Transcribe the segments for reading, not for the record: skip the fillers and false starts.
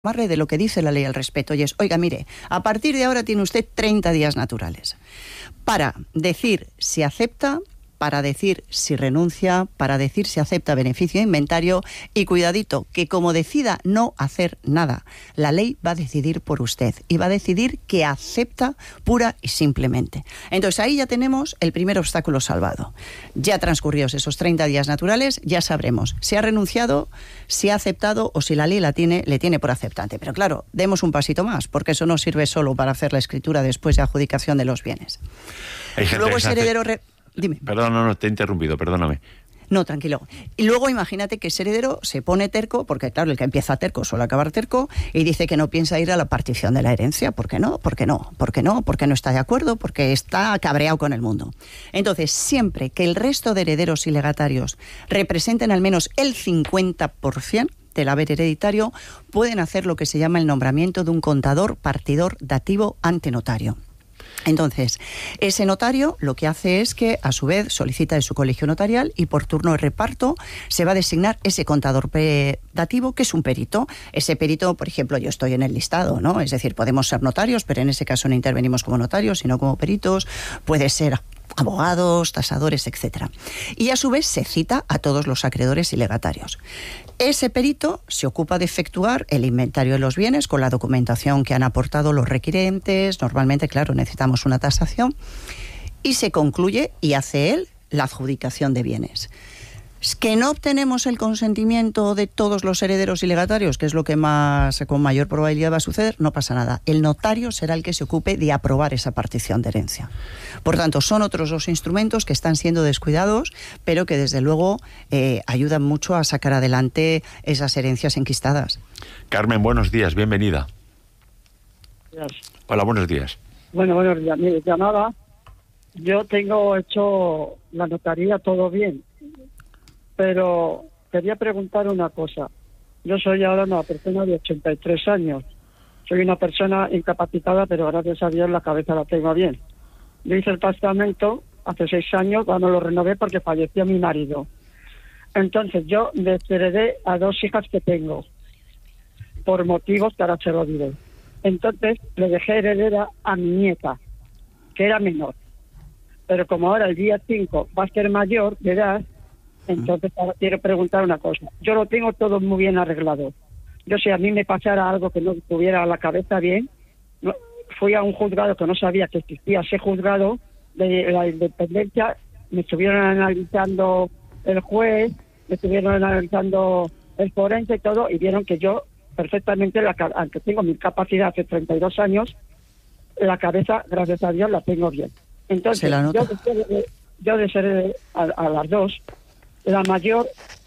de lo que dice la ley al respecto, y es, oiga, mire, a partir de ahora tiene usted 30 días naturales para decir si acepta, para decir si renuncia, para decir si acepta beneficio de inventario, y cuidadito, que como decida no hacer nada, la ley va a decidir por usted y va a decidir que acepta pura y simplemente. Entonces ahí ya tenemos el primer obstáculo salvado. Ya transcurridos esos 30 días naturales, ya sabremos si ha renunciado, si ha aceptado o si la ley le tiene por aceptante. Pero claro, demos un pasito más, porque eso no sirve solo para hacer la escritura después de adjudicación de los bienes. Luego ese heredero... Dime. Perdón, no, te he interrumpido, perdóname. No, tranquilo. Y luego imagínate que ese heredero se pone terco, porque claro, el que empieza terco suele acabar terco, y dice que no piensa ir a la partición de la herencia. ¿Por qué no? ¿Por qué no? ¿Por qué no? Porque no está de acuerdo, porque está cabreado con el mundo. Entonces, siempre que el resto de herederos y legatarios representen al menos el 50% del haber hereditario, pueden hacer lo que se llama el nombramiento de un contador partidor dativo ante notario. Entonces, ese notario lo que hace es que, a su vez, solicita de su colegio notarial y por turno de reparto se va a designar ese contador dativo, que es un perito. Ese perito, por ejemplo, yo estoy en el listado, ¿no? Es decir, podemos ser notarios, pero en ese caso no intervenimos como notarios, sino como peritos. Puede ser abogados, tasadores, etcétera. Y a su vez se cita a todos los acreedores y legatarios. Ese perito se ocupa de efectuar el inventario de los bienes con la documentación que han aportado los requirentes. Normalmente, claro, necesitamos una tasación. Y se concluye y hace él la adjudicación de bienes. Que no obtenemos el consentimiento de todos los herederos y legatarios, que es lo que con mayor probabilidad va a suceder, no pasa nada. El notario será el que se ocupe de aprobar esa partición de herencia. Por tanto, son otros dos instrumentos que están siendo descuidados, pero que desde luego ayudan mucho a sacar adelante esas herencias enquistadas. Carmen, buenos días, bienvenida. Gracias. Hola, buenos días. Bueno, buenos días. Mire, llamaba, yo tengo hecho la notaría todo bien, pero quería preguntar una cosa. Yo soy ahora una persona de 83 años. Soy una persona incapacitada, pero gracias a Dios la cabeza la tengo bien. Yo hice el testamento hace 6 años, cuando lo renové porque falleció mi marido. Entonces yo desheredé a 2 hijas que tengo, por motivos que ahora se lo diré. Entonces le dejé heredera a mi nieta, que era menor. Pero como ahora el día 5 va a ser mayor de edad, entonces ahora quiero preguntar una cosa. Yo lo tengo todo muy bien arreglado. Yo, si a mí me pasara algo que no tuviera la cabeza bien, fui a un juzgado que no sabía que existía ese juzgado de la independencia, me estuvieron analizando el juez, me estuvieron analizando el forense y todo, y vieron que yo perfectamente, aunque tengo mi capacidad hace 32 años, la cabeza, gracias a Dios, la tengo bien. Entonces, yo desheredé a las 2, la mayor,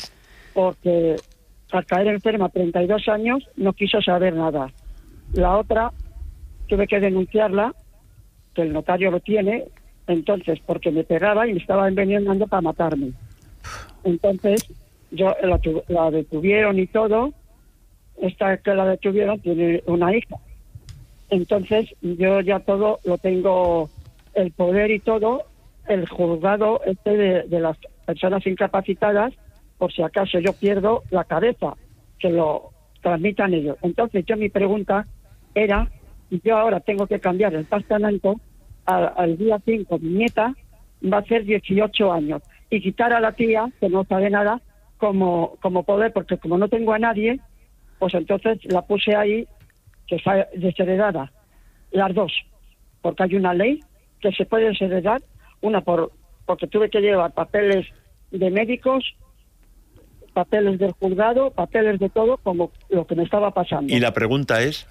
porque al caer enferma 32 años no quiso saber nada. La otra tuve que denunciarla, que el notario lo tiene, entonces, porque me pegaba y me estaba envenenando para matarme. Entonces, yo la detuvieron y todo. Esta que la detuvieron tiene una hija. Entonces, yo ya todo lo tengo, el poder y todo, el juzgado de las personas incapacitadas, por si acaso yo pierdo la cabeza, que lo transmitan ellos. Entonces, mi pregunta era, yo ahora tengo que cambiar el testamento al día 5, mi nieta va a hacer 18 años, y quitar a la tía, que no sabe nada, como poder, porque como no tengo a nadie, pues entonces la puse ahí, que está desheredada, las 2, porque hay una ley que se puede desheredar, una porque tuve que llevar papeles de médicos, papeles del juzgado, papeles de todo, como lo que me estaba pasando. Y la pregunta es...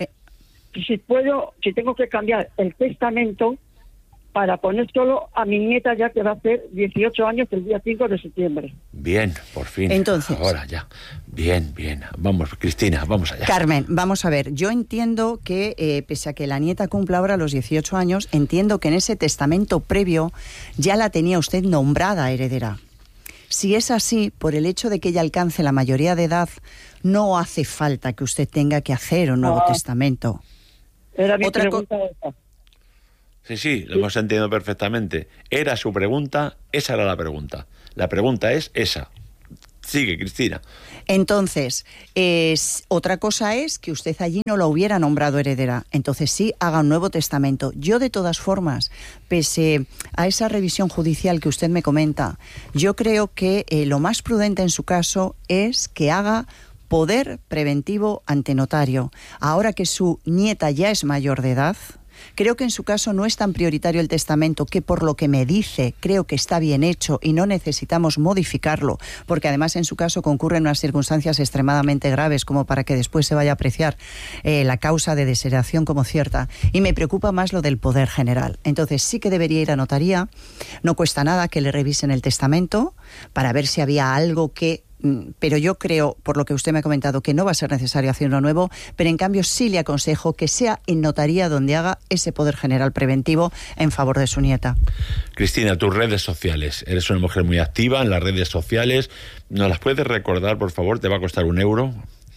si tengo que cambiar el testamento para poner solo a mi nieta, ya que va a hacer 18 años el día 5 de septiembre. Bien, por fin. Entonces, ahora ya. Bien. Vamos, Cristina, vamos allá. Carmen, vamos a ver. Yo entiendo que, pese a que la nieta cumpla ahora los 18 años, entiendo que en ese testamento previo ya la tenía usted nombrada heredera. Si es así, por el hecho de que ella alcance la mayoría de edad, no hace falta que usted tenga que hacer un nuevo testamento. Era mi pregunta esa. Sí, lo hemos entendido perfectamente. Era su pregunta, esa era la pregunta. La pregunta es esa. Sigue, Cristina. Entonces, otra cosa es que usted allí no la hubiera nombrado heredera. Entonces sí, haga un nuevo testamento. Yo, de todas formas, pese a esa revisión judicial que usted me comenta, yo creo que lo más prudente en su caso es que haga poder preventivo ante notario. Ahora que su nieta ya es mayor de edad, creo que en su caso no es tan prioritario el testamento, que por lo que me dice creo que está bien hecho y no necesitamos modificarlo, porque además en su caso concurren unas circunstancias extremadamente graves como para que después se vaya a apreciar la causa de desheredación como cierta. Y me preocupa más lo del poder general. Entonces sí que debería ir a notaría, no cuesta nada que le revisen el testamento para ver si había algo que... Pero yo creo, por lo que usted me ha comentado, que no va a ser necesario hacer uno nuevo, pero en cambio sí le aconsejo que sea en notaría donde haga ese poder general preventivo en favor de su nieta. Cristina, tus redes sociales. Eres una mujer muy activa en las redes sociales. ¿Nos las puedes recordar, por favor? ¿Te va a costar €1?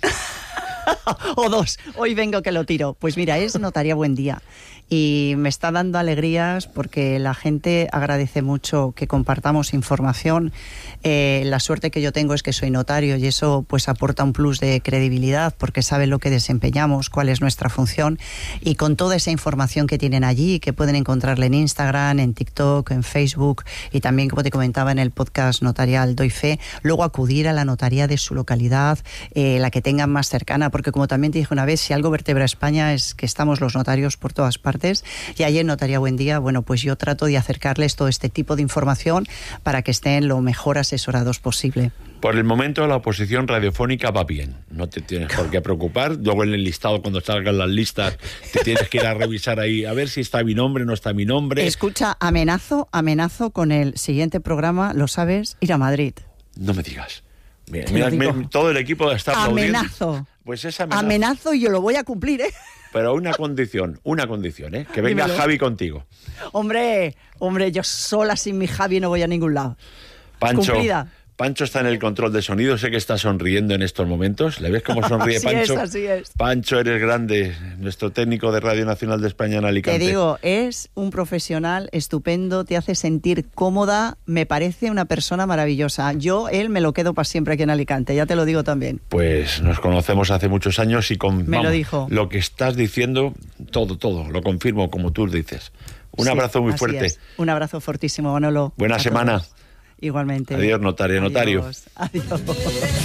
O 2. Hoy vengo que lo tiro. Pues mira, es Notaría Buen Día. Y me está dando alegrías porque la gente agradece mucho que compartamos información. La suerte que yo tengo es que soy notario y eso pues aporta un plus de credibilidad porque saben lo que desempeñamos, cuál es nuestra función, y con toda esa información que tienen allí, que pueden encontrarla en Instagram, en TikTok, en Facebook y también, como te comentaba, en el podcast notarial Doy Fe, luego acudir a la notaría de su localidad, la que tengan más cercana, porque como también te dije una vez, si algo vertebra España es que estamos los notarios por todas partes, y allí en Notaría Buen Día, bueno, pues yo trato de acercarles todo este tipo de información para que estén lo mejor asesorados posible. Por el momento la oposición radiofónica va bien, no te tienes por qué preocupar. Luego en el listado, cuando salgan las listas, te tienes que ir a revisar ahí a ver si está mi nombre, no está mi nombre. Escucha, amenazo con el siguiente programa, lo sabes, ir a Madrid. No me digas. Mira, todo el equipo está aplaudiendo. Amenazo. Pues esa amenaza. Amenazo y yo lo voy a cumplir, ¿eh? Pero una condición, que venga Dímelo. Javi contigo. Hombre, yo sola sin mi Javi no voy a ningún lado. Pancho, Cumplida. Pancho está en el control de sonido, sé que está sonriendo en estos momentos. ¿Le ves cómo sonríe Pancho? Así es. Pancho, eres grande, nuestro técnico de Radio Nacional de España en Alicante. Te digo, es un profesional estupendo, te hace sentir cómoda, me parece una persona maravillosa. Él me lo quedo para siempre aquí en Alicante, ya te lo digo también. Pues nos conocemos hace muchos años y lo dijo. Lo que estás diciendo, todo, lo confirmo como tú dices. Un abrazo muy fuerte. Es. Un abrazo fortísimo, Manolo. Buena semana. Igualmente. Adiós, notario. Adiós.